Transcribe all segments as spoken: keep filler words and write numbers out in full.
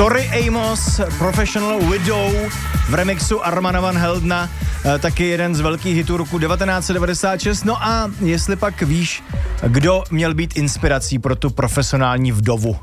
Tori Amos, Professional Widow v remixu Armana van Heldena, taky jeden z velkých hitů roku devatenáct set devadesát šest. No a jestli pak víš, kdo měl být inspirací pro tu profesionální vdovu?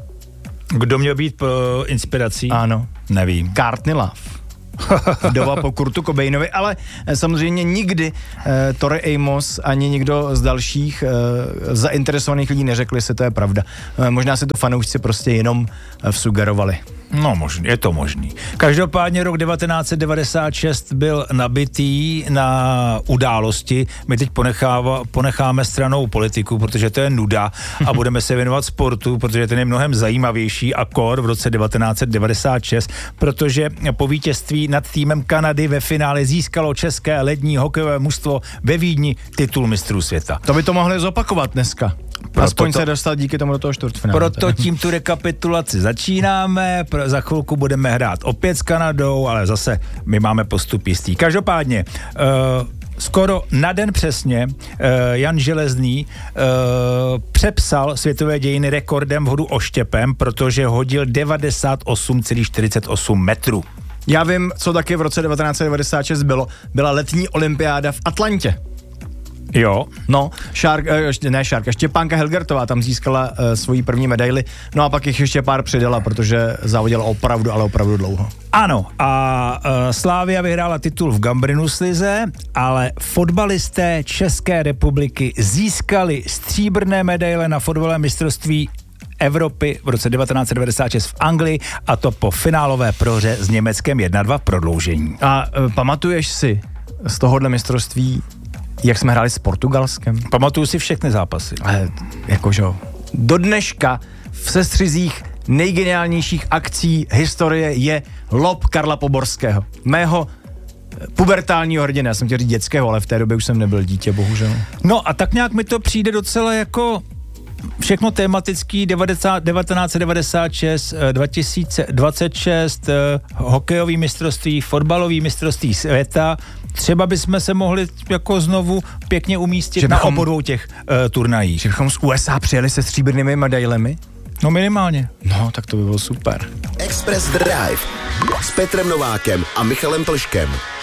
Kdo měl být uh, inspirací? Ano. Nevím. Courtney Love. Vdova po Kurtu Cobainovi, ale samozřejmě nikdy eh, Tori Amos ani nikdo z dalších eh, zainteresovaných lidí neřekli, že to je pravda. Eh, možná si to fanoušci prostě jenom eh, vsugerovali. No, možný, je to možný. Každopádně rok devatenáct set devadesát šest byl nabitý na události. My teď ponecháva, ponecháme stranou politiku, protože to je nuda a budeme se věnovat sportu, protože ten je mnohem zajímavější a kor v roce devatenáct set devadesát šest, protože po vítězství nad týmem Kanady ve finále získalo české lední hokejové mužstvo ve Vídni titul mistrů světa. To by to mohli zopakovat dneska. Proto Aspoň to, se dostat díky tomu do toho čtvrtfinále. Proto tím tu rekapitulaci začínáme, pro, za chvilku budeme hrát opět s Kanadou, ale zase my máme postup jistý. Každopádně, uh, skoro na den přesně uh, Jan Železný uh, přepsal světové dějiny rekordem v hodu oštěpem, protože hodil devadesát osm celá čtyřicet osm metrů. Já vím, co taky v roce devatenáct set devadesát šest bylo. Byla letní olympiáda v Atlantě. Jo. No, Šárk, ne Šárka, Štěpánka Helgertová tam získala uh, svoji první medaili, no a pak jich ještě pár přidala, protože závodila opravdu, ale opravdu dlouho. Ano, a uh, Slavia vyhrála titul v Gambrinus lize, ale fotbalisté České republiky získali stříbrné medaile na fotbalovém mistrovství Evropy v roce devatenáct set devadesát šest v Anglii, a to po finálové prohře s Německem jedna dva v prodloužení. A uh, pamatuješ si z tohohle mistrovství, jak jsme hráli s Portugalskem? Pamatuju si všechny zápasy. Ale jakože do dneška v sestřizích nejgeniálnějších akcí historie je lob Karla Poborského. Mého pubertálního hrdina, já jsem chtěl říct dětského, ale v té době už jsem nebyl dítě, bohužel. No a tak nějak mi to přijde docela jako všechno tematický devatenáct set devadesát šest, dva tisíce dvacet šest, hokejový mistrovství, fotbalový mistrovství světa. Třeba bychom se mohli jako znovu pěkně umístit bychom, na obou těch uh, turnajích. Že bychom z U S A přijeli se stříbrnými medailemi? No minimálně. No, tak to by bylo super. Express Drive s Petrem Novákem a Michalem Plškem.